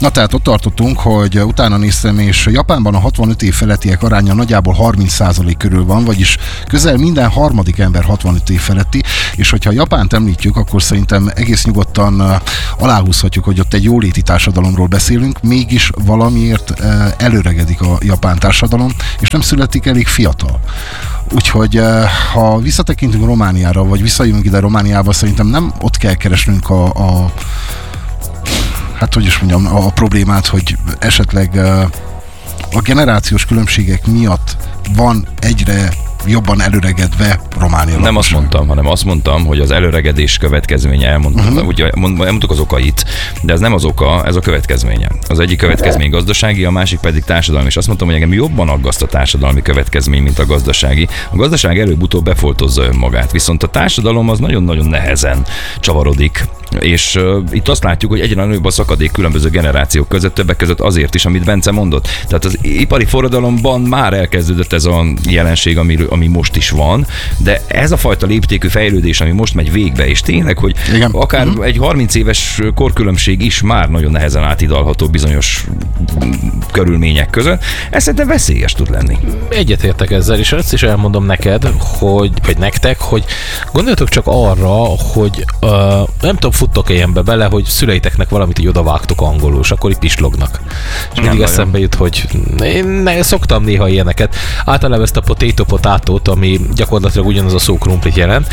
Na tehát ott tartottunk, hogy utána néztem, és Japánban a 65 év felettiek aránya nagyjából 30% körül van, vagyis közel minden harmadik ember 65 év feletti, és hogyha Japánt említjük, akkor szerintem egész nyugodtan aláhúzhatjuk, hogy ott egy jóléti társadalomról beszélünk, mégis valamiért előregedik a japán társadalom, és nem születik elég fiatal. Úgyhogy ha visszatekintünk Romániára, vagy visszajövünk ide Romániába, szerintem nem ott kell keresnünk a problémát, hogy esetleg a generációs különbségek miatt van egyre jobban előregedve Románia. Nem azt mondtam, hanem azt mondtam, hogy az előregedés következménye, elmondtuk az okait, de ez nem az oka, ez a következménye. Az egyik következmény gazdasági, a másik pedig társadalmi, és azt mondtam, hogy engem jobban aggaszt a társadalmi következmény, mint a gazdasági. A gazdaság előbb-utóbb befoltozza önmagát, viszont a társadalom az nagyon-nagyon nehezen csavarodik. És itt azt látjuk, hogy egyre nagyobb a szakadék különböző generációk között, többek között azért is, amit Bence mondott. Tehát az ipari forradalomban már elkezdődött ez a jelenség, ami most is van, de ez a fajta léptékű fejlődés, ami most megy végbe, és tényleg, hogy igen, akár egy 30 éves korkülönbség is már nagyon nehezen átidalható bizonyos körülmények között, ez szerintem veszélyes tud lenni. Egyetértek ezzel, és ezt is elmondom neked, vagy nektek, hogy gondoljatok csak arra, hogy nem tudom, futtok ilyenbe bele, hogy szüleiteknek valamit így odavágtok angolul, és akkor így pislognak. És mindig eszembe jut, hogy én szoktam néha ilyeneket. Általában ezt a potato-potátót, ami gyakorlatilag ugyanaz a szó krumplit jelent,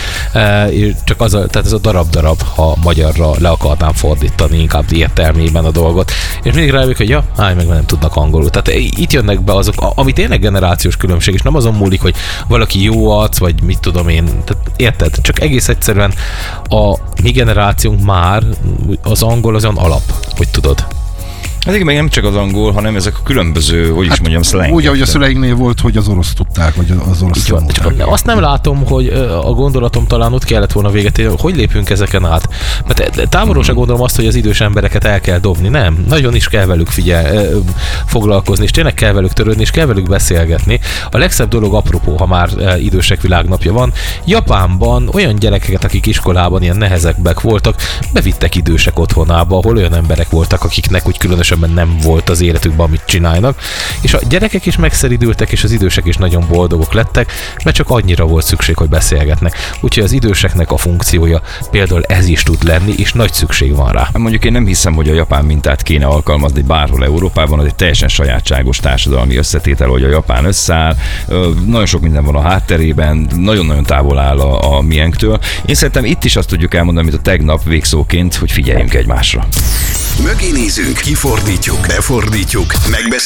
csak tehát ez a darab-darab, ha magyarra le akarnám fordítani inkább értelmében a dolgot. És mindig rájövök, hogy meg nem tudnak angolul. Tehát itt jönnek be azok, ami tényleg generációs különbség, és nem azon múlik, hogy valaki jó arc, vagy mit tudom én. Tehát érted? Csak egész egyszerűen a mi generációnk már az angol az olyan alap, hogy tudod. Ez meg nem csak az angol, hanem ezek a különböző, szlengek. Úgy, ahogy a szüleiknél volt, hogy az orosz tudták, vagy az orosz tanulták. Azt nem látom, hogy a gondolatom talán ott kellett volna véget érni, hogy lépünk ezeken át. Mert távolról sem gondolom azt, hogy az idős embereket el kell dobni, nem. Nagyon is kell velük foglalkozni, és tényleg kell velük törődni, és kell velük beszélgetni. A legszebb dolog, apropó, ha már idősek világnapja van, Japánban olyan gyerekeket, akik iskolában ilyen nehezebbek voltak, bevittek idősek otthonába, ahol olyan emberek voltak, akiknek úgy különösen nem volt az életükben, amit csinálnak, és a gyerekek is megszeridültek, és az idősek is nagyon boldogok lettek, mert csak annyira volt szükség, hogy beszélgetnek. Úgyhogy az időseknek a funkciója például ez is tud lenni, és nagy szükség van rá. Mondjuk én nem hiszem, hogy a japán mintát kéne alkalmazni bárhol Európában, az egy teljesen sajátságos társadalmi összetétel, hogy a Japán összeáll, nagyon sok minden van a hátterében, nagyon-nagyon távol áll a miénktől. Én szerintem itt is azt tudjuk elmondani, mint a tegnap végszóként, hogy figyeljünk egymásra. Mögé nézünk, kifordítjuk, befordítjuk, megbeszéljük.